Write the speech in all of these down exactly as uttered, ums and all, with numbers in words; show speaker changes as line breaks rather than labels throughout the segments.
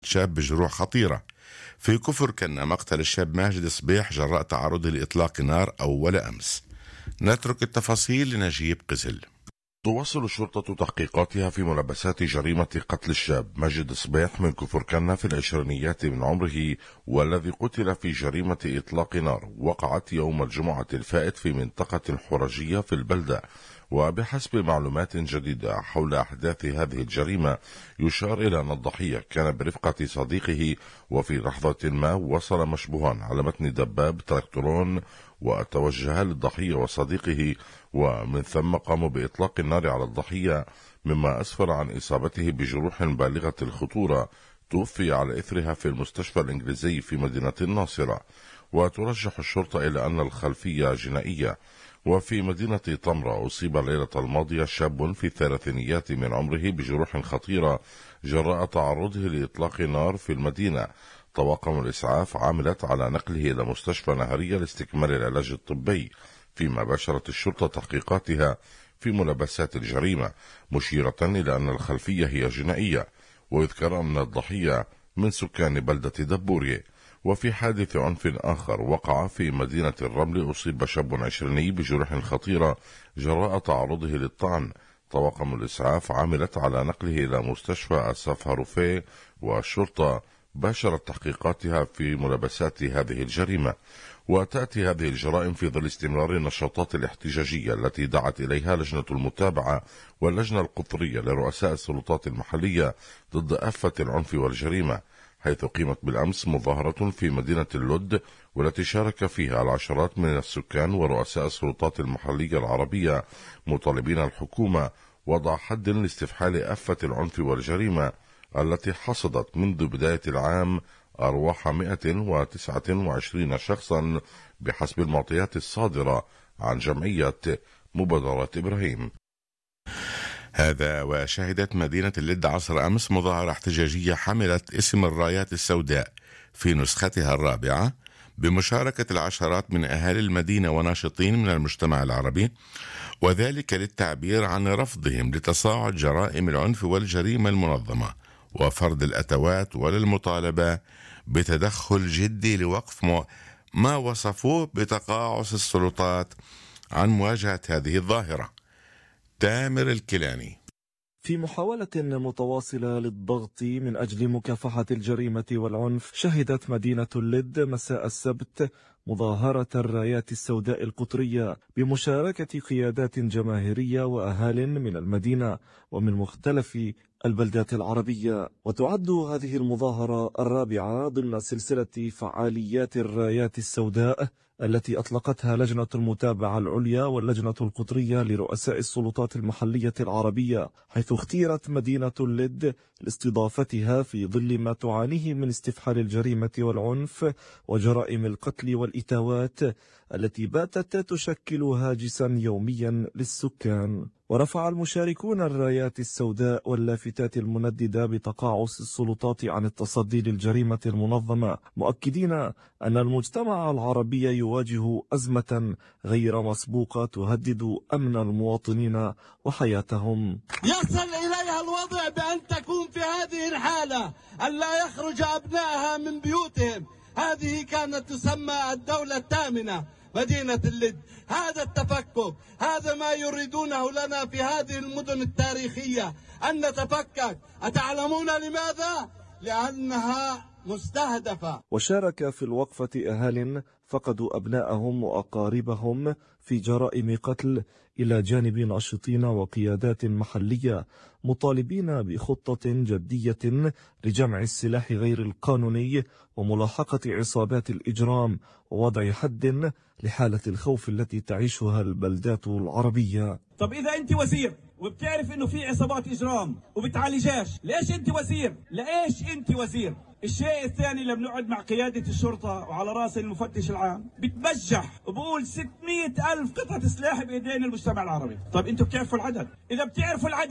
شاب بجروح خطيرة. في كفر كنا مقتل الشاب ماجد صبيح جراء تعرضه لإطلاق نار أول أمس. نترك التفاصيل لنجيب قزل.
تواصل الشرطة تحقيقاتها في ملابسات جريمة قتل الشاب ماجد صبيح من كفر كنا في العشرينيات من عمره، والذي قتل في جريمة إطلاق نار وقعت يوم الجمعة الفائت في منطقة الحرجية في البلدة. وبحسب معلومات جديدة حول أحداث هذه الجريمة، يشار إلى أن الضحية كان برفقة صديقه، وفي لحظة ما وصل مشبوهان على متن دباب تراكتورون وتوجها للضحية وصديقه، ومن ثم قاموا بإطلاق النار على الضحية، مما أسفر عن إصابته بجروح بالغة الخطورة توفي على إثرها في المستشفى الإنجليزي في مدينة الناصرة. وترجح الشرطة إلى أن الخلفية جنائية. وفي مدينة طمرة أصيب الليلة الماضية شاب في الثلاثينيات من عمره بجروح خطيرة جراء تعرضه لإطلاق نار في المدينة. طواقم الإسعاف عملت على نقله إلى مستشفى نهرية لاستكمال العلاج الطبي، فيما باشرت الشرطة تحقيقاتها في ملابسات الجريمة، مشيرة إلى أن الخلفية هي جنائية. ويذكر أن الضحية من سكان بلدة دبورية. وفي حادث عنف آخر وقع في مدينة الرمل أصيب شاب عشريني بجروح خطيرة جراء تعرضه للطعن. طواقم الإسعاف عملت على نقله إلى مستشفى أساف هاروفيه، والشرطة باشرت تحقيقاتها في ملابسات هذه الجريمة. وتأتي هذه الجرائم في ظل استمرار النشاطات الاحتجاجية التي دعت إليها لجنة المتابعة واللجنة القطرية لرؤساء السلطات المحلية ضد آفة العنف والجريمة، حيث قيمت بالأمس مظاهرة في مدينة اللد، والتي شارك فيها العشرات من السكان ورؤساء السلطات المحلية العربية، مطالبين الحكومة وضع حد لاستفحال آفة العنف والجريمة التي حصدت منذ بداية العام أرواح مئة وتسعة وعشرين شخصا بحسب المعطيات الصادرة عن جمعية مبادرة إبراهيم.
هذا وشهدت مدينة اللد عصر أمس مظاهرة احتجاجية حملت اسم الرايات السوداء في نسختها الرابعة، بمشاركة العشرات من أهالي المدينة وناشطين من المجتمع العربي، وذلك للتعبير عن رفضهم لتصاعد جرائم العنف والجريمة المنظمة وفرض الأتوات، وللمطالبة بتدخل جدي لوقف ما وصفوه بتقاعس السلطات عن مواجهة هذه الظاهرة. تامر الكيلاني.
في محاولة متواصلة للضغط من أجل مكافحة الجريمة والعنف، شهدت مدينة اللد مساء السبت مظاهرة الرايات السوداء القطرية بمشاركة قيادات جماهيرية وأهال من المدينة ومن مختلف البلدات العربية. وتعد هذه المظاهرة الرابعة ضمن سلسلة فعاليات الرايات السوداء التي أطلقتها لجنة المتابعة العليا واللجنة القطرية لرؤساء السلطات المحلية العربية، حيث اختيرت مدينة اللد لاستضافتها في ظل ما تعانيه من استفحال الجريمة والعنف وجرائم القتل والإتاوات التي باتت تشكل هاجسا يوميا للسكان. ورفع المشاركون الرايات السوداء واللافتات المنددة بتقاعس السلطات عن التصدي للجريمة المنظمة، مؤكدين أن المجتمع العربي يواجه أزمة غير مسبوقة تهدد أمن المواطنين وحياتهم.
يصل إليها الوضع بأن تكون في هذه الحالة أن لا يخرج أبنائها من بيوتهم. هذه كانت تسمى الدولة الثامنة مدينة اللد. هذا التفكك، هذا ما يريدونه لنا في هذه المدن التاريخية، أن نتفكك. أتعلمون لماذا؟ لأنها مستهدفة.
وشارك في الوقفة أهال فقدوا أبنائهم وأقاربهم في جرائم قتل إلى جانب ناشطين وقيادات محلية، مطالبين بخطة جدية لجمع السلاح غير القانوني وملاحقة عصابات الإجرام ووضع حد لحالة الخوف التي تعيشها البلدات العربية.
طب إذا أنت وزير وبتعرف إنه في عصابات إجرام وبتعالجاش، ليش أنت وزير؟ ليش أنت وزير؟ الشيء الثاني، لما نقعد مع قيادة الشرطة وعلى رأس المفتش العام بتبجح وبقول ستمئة ألف قطعة سلاح بإيدين المجتمع العربي. طب أنتوا بتعرفوا العدد؟ إذا بتعرفوا العدد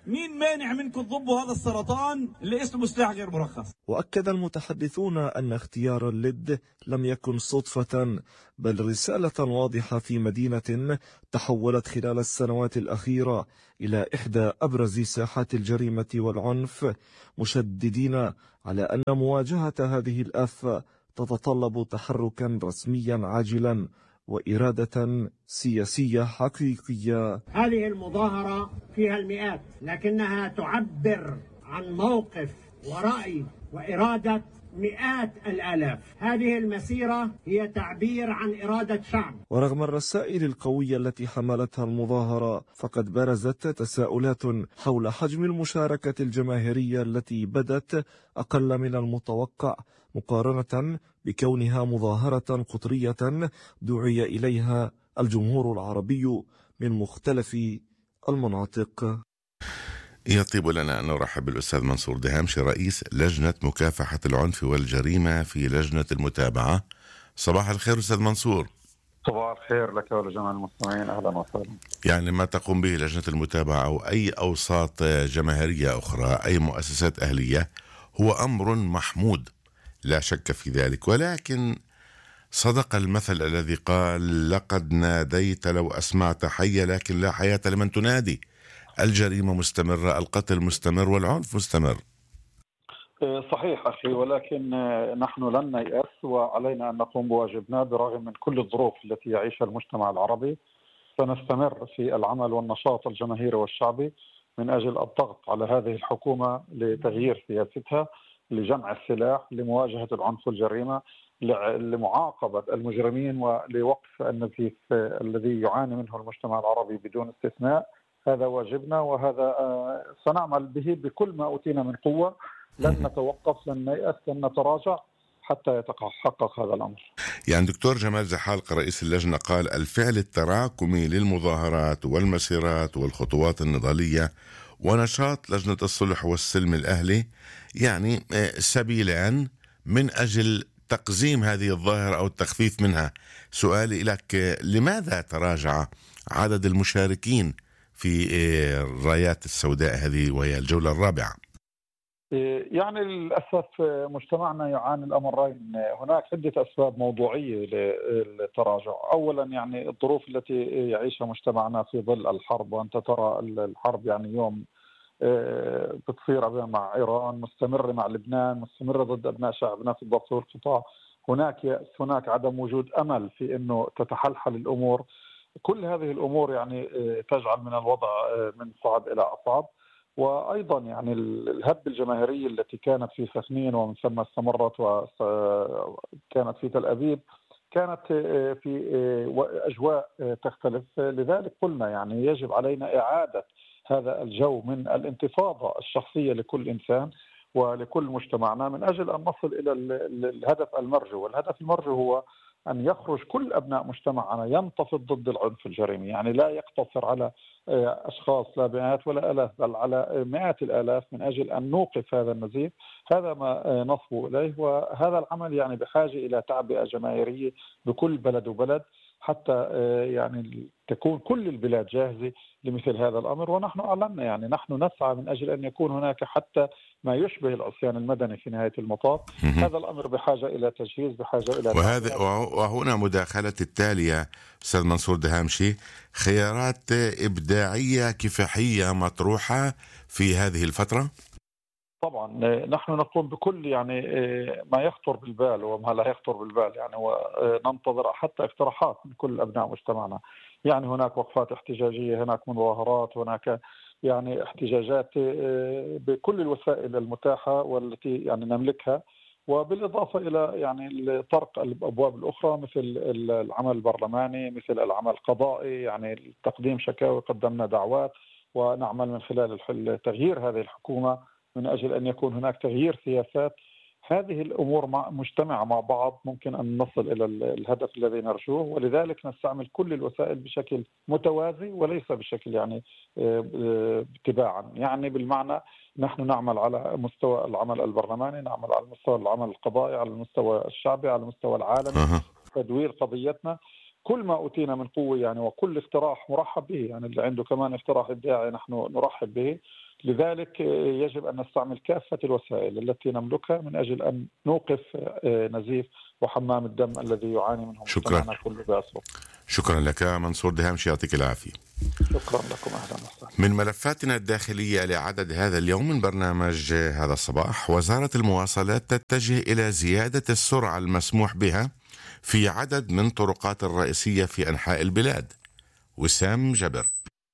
مين مانع منكم تضبوا هذا السرطان اللي اسمه سلاح غير مرخص؟
وأكد المتحدثون أن اختيار اللد لم يكن صدفة، بل رسالة واضحة في مدينة تحولت خلال السنوات الأخيرة إلى إحدى أبرز ساحات الجريمة والعنف، مشددين على أن مواجهة هذه الآفة تتطلب تحركا رسميا عاجلا وإرادة سياسية حقيقية.
هذه المظاهرة فيها المئات، لكنها تعبر عن موقف ورأي وإرادة مئات الآلاف. هذه المسيرة هي تعبير عن إرادة شعب.
ورغم الرسائل القوية التي حملتها المظاهرة، فقد برزت تساؤلات حول حجم المشاركة الجماهيرية التي بدت أقل من المتوقع، مقارنة بكونها مظاهرة قطرية دعي إليها الجمهور العربي من مختلف المناطق.
يطيب لنا أن نرحب بالأستاذ منصور دهامشي، رئيس لجنة مكافحة العنف والجريمة في لجنة المتابعة. صباح الخير أستاذ منصور.
صباح الخير لك ولجميع المستمعين، أهلا وسهلا.
يعني ما تقوم به لجنة المتابعة أو أي أوساط جماهيرية أخرى، أي مؤسسات أهلية، هو أمر محمود لا شك في ذلك، ولكن صدق المثل الذي قال: لقد ناديت لو أسمعت حي لكن لا حياة لمن تنادي. الجريمة مستمرة، القتل مستمر، والعنف مستمر.
صحيح أخي، ولكن نحن لن نيأس وعلينا أن نقوم بواجبنا برغم من كل الظروف التي يعيشها المجتمع العربي. سنستمر في العمل والنشاط الجماهيري والشعبي من أجل الضغط على هذه الحكومة لتغيير سياستها، لجمع السلاح، لمواجهة العنف والجريمة، لمعاقبة المجرمين ولوقف النزيف الذي يعاني منه المجتمع العربي بدون استثناء. هذا واجبنا وهذا سنعمل به بكل ما أوتينا من قوة. لن نتوقف، لن نيأس، لن نتراجع حتى يتحقق هذا الأمر.
يعني دكتور جمال زحالقة رئيس اللجنة قال: الفعل التراكمي للمظاهرات والمسيرات والخطوات النضالية ونشاط لجنة الصلح والسلم الأهلي يعني سبيلان من أجل تقزيم هذه الظاهرة أو التخفيف منها. سؤالي لك: لماذا تراجع عدد المشاركين في الرايات السوداء هذه وهي الجولة الرابعة؟
يعني للأسف مجتمعنا يعاني الأمرين. هناك عدة أسباب موضوعية للتراجع. أولا يعني الظروف التي يعيشها مجتمعنا في ظل الحرب، وأنت ترى الحرب يعني يوم بتصير مع إيران، مستمرة مع لبنان، مستمرة ضد أبناء شعبنا في الضفة والقطاع. هناك يأس، هناك عدم وجود أمل في أنه تتحلحل الأمور. كل هذه الأمور يعني تجعل من الوضع من صعب إلى أصعب. وأيضا يعني الهبة الجماهيرية التي كانت في سخنين ومن ثم استمرت وكانت في تل أبيب كانت في أجواء تختلف. لذلك قلنا يعني يجب علينا إعادة هذا الجو من الانتفاضة الشخصية لكل إنسان ولكل مجتمعنا من أجل أن نصل إلى الهدف المرجو. والهدف المرجو هو أن يخرج كل أبناء مجتمعنا ينتفض ضد العنف الجريمي، يعني لا يقتصر على أشخاص لا مئات ولا آلاف بل على مئات الآلاف من أجل أن نوقف هذا النزيف. هذا ما نصبو إليه، وهذا العمل يعني بحاجة إلى تعبئة جماهيرية بكل بلد وبلد حتى يعني تكون كل البلاد جاهزة لمثل هذا الأمر. ونحن أعلنا يعني نحن نسعى من أجل أن يكون هناك حتى ما يشبه العصيان المدني في نهاية المطاف. هذا الأمر بحاجة إلى تجهيز، بحاجة إلى
وهذا وهنا مداخلة التالية أستاذ منصور دهامشي: خيارات إبداعية كفاحية مطروحة في هذه الفترة.
طبعا نحن نقوم بكل يعني ما يخطر بالبال وما لا يخطر بالبال يعني، وننتظر حتى اقتراحات من كل أبناء مجتمعنا. يعني هناك وقفات احتجاجية، هناك مظاهرات، هناك يعني احتجاجات بكل الوسائل المتاحة والتي يعني نملكها، وبالإضافة إلى يعني طرق الأبواب الأخرى مثل العمل البرلماني، مثل العمل القضائي، يعني تقديم شكاوى، قدمنا دعوات، ونعمل من خلال تغيير هذه الحكومة من أجل أن يكون هناك تغيير سياسات. هذه الأمور مع مجتمعة مع بعض ممكن أن نصل إلى الهدف الذي نرجوه، ولذلك نستعمل كل الوسائل بشكل متوازي وليس بشكل يعني اتباعا. يعني بالمعنى نحن نعمل على مستوى العمل البرلماني، نعمل على مستوى العمل القضائي، على المستوى الشعبي، على المستوى العالمي، تدوير قضيتنا. كل ما أوتينا من قوة يعني، وكل اقتراح مرحب به، يعني اللي عنده كمان اقتراح إبداعي نحن نرحب به. لذلك يجب أن نستعمل كافة الوسائل التي نملكها من أجل أن نوقف نزيف وحمام الدم الذي يعاني منه
شكرا
كله بأسره.
شكرا لك منصور دهامشي، يعطيك العافية.
شكرا لكم، أهلا وسهلا.
من ملفاتنا الداخلية لعدد هذا اليوم من برنامج هذا الصباح، وزارة المواصلات تتجه إلى زيادة السرعة المسموح بها في عدد من طرقات الرئيسية في أنحاء البلاد. وسام جبر.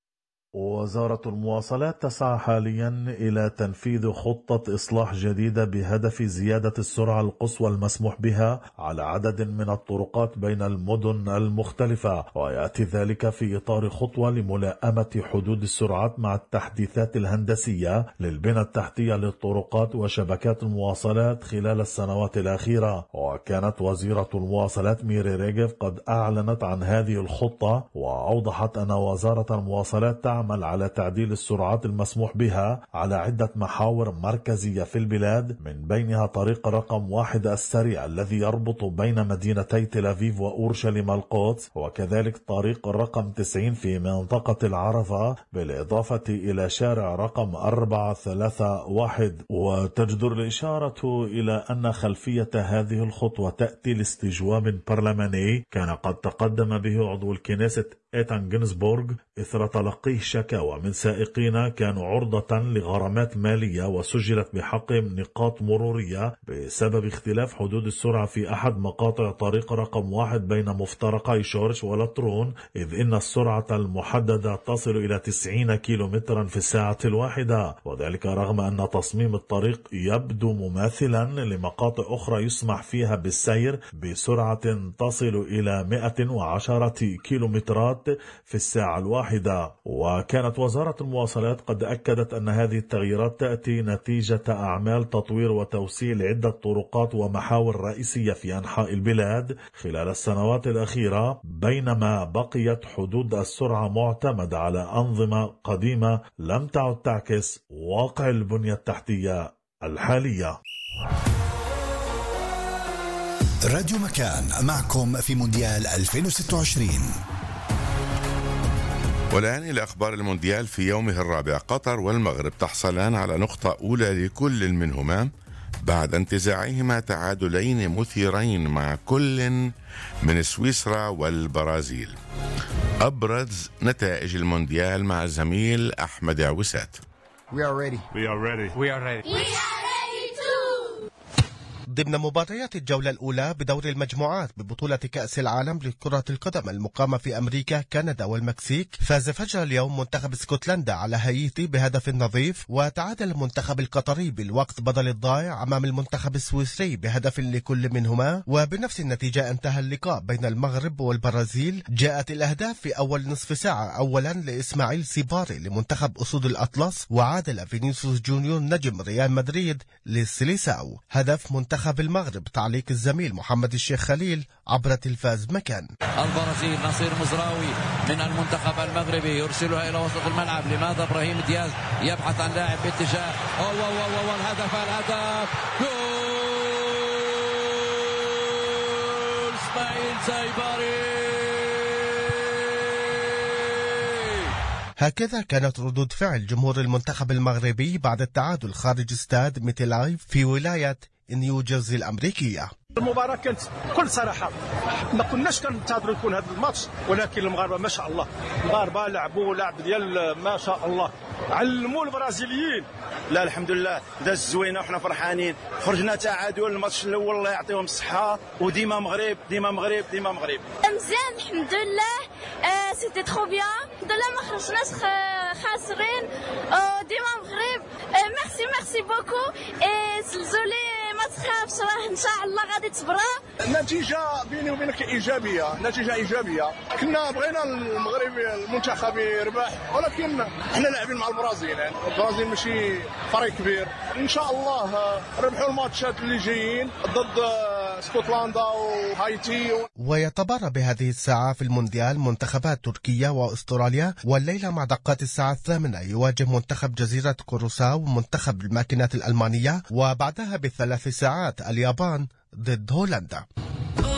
وزارة المواصلات تسعى حاليا إلى تنفيذ خطة إصلاح جديدة بهدف زيادة السرعة القصوى المسموح بها على عدد من الطرقات بين المدن المختلفة، ويأتي ذلك في إطار خطوة لملائمة حدود السرعات مع التحديثات الهندسية للبنى التحتية للطرقات وشبكات المواصلات خلال السنوات الأخيرة. وكانت وزيرة المواصلات ميري ريغيف قد أعلنت عن هذه الخطة، وأوضحت أن وزارة المواصلات تعمل على تعديل السرعات المسموح بها على عدة محاور مركزية في البلاد، من بينها طريق رقم واحد السريع الذي يربط بين مدينتي تل أبيب وأورشليم القدس، وكذلك طريق رقم تسعين في منطقة العرفة، بالإضافة إلى شارع رقم أربعة ثلاثة واحد. وتجدر الإشارة إلى أن خلفية هذه الخطوة تأتي لاستجواب برلماني كان قد تقدم به عضو الكنيسة إيتان جينزبورغ إثر تلقيه شكاوى من سائقين كانوا عرضة لغرامات مالية وسجلت بحقهم نقاط مرورية بسبب اختلاف حدود السرعة في أحد مقاطع طريق رقم واحد بين مفترقي شورش ولطرون، إذ إن السرعة المحددة تصل إلى تسعين كيلومترا في الساعة الواحدة، وذلك رغم أن تصميم الطريق يبدو مماثلا لمقاطع أخرى يسمح فيها بالسير بسرعة تصل إلى مئة وعشرة كيلومترات في الساعة الواحدة. وكانت وزارة المواصلات قد أكدت أن هذه التغييرات تأتي نتيجة أعمال تطوير وتوسيع لعدة طرقات ومحاور رئيسية في أنحاء البلاد خلال السنوات الأخيرة، بينما بقيت حدود السرعة معتمدة على أنظمة قديمة لم تعد تعكس واقع البنية التحتية الحالية.
راديو مكان معكم في مونديال ألفين وستة وعشرين.
والآن إلى أخبار المونديال في يومه الرابع. قطر والمغرب تحصلان على نقطة أولى لكل منهما بعد انتزاعهما تعادلين مثيرين مع كل من سويسرا والبرازيل. أبرز نتائج المونديال مع الزميل أحمد عوسات.
We are ready.
We are ready.
We are ready. We are ready too. ضمن مباريات الجولة الأولى بدور المجموعات ببطولة كأس العالم لكرة القدم المقامة في أمريكا، كندا والمكسيك، فاز فجر اليوم منتخب اسكتلندا على هايتي بهدف نظيف، وتعادل المنتخب القطري بالوقت بدل الضائع أمام المنتخب السويسري بهدف لكل منهما. وبنفس النتيجة انتهى اللقاء بين المغرب والبرازيل. جاءت الأهداف في أول نصف ساعة أولا لإسماعيل سيباري لمنتخب أسود الأطلس، وعادل فينيسيوس جونيور نجم ريال مدريد للسيليساو. هدف منتخب المغرب تعليق الزميل محمد الشيخ خليل عبر تلفاز مكان.
البرازيل نصير مزراوي من المنتخب المغربي يرسلها إلى وسط الملعب. لماذا إبراهيم دياز يبحث عن لاعب باتجاه أوه أوه أوه الهدف الهدف جول إسماعيل سيباري.
هكذا كانت ردود فعل جمهور المنتخب المغربي بعد التعادل خارج استاد ميتلايف في ولاية نيوجيرسي الأمريكية.
المباراة كانت بكل صراحة ما كناش كننتظروا يكون هذا الماتش، ولكن المغاربة ما شاء الله المغاربة لعبوا لعب ديال ما شاء الله، علموا البرازيليين. لا الحمد لله داز زوينة وحنا فرحانين، خرجنا تعادل. الماتش الأول الله يعطيهم الصحة، وديما مغرب ديما مغرب ديما مغرب.
مزيان الحمد لله. آه سيتي ترو بيان الحمد لله، ما خرجناش خاسرين. آه ديما مغرب. آه ميرسي ميرسي بوكو. آه زلزولي ما تخافش، راه ان شاء الله غادي تبرا.
النتيجة بيني وبينك إيجابية، نتيجة إيجابية. كنا بغينا المغرب المنتخب يربح، ولكن احنا لاعبين مع البرازيل، يعني البرازيل ماشي فريق كبير. ان شاء الله ربحوا الماتشات اللي جايين ضد اسكتلندا وهايتي.
ويتبارى بهذه الساعة في المونديال منتخبات تركيا واستراليا، والليلة مع دقات الساعة الثامنة يواجه منتخب جزيرة كوروساو منتخب الماكينات الألمانية، وبعدها بثلاث ساعات اليابان ضد هولندا.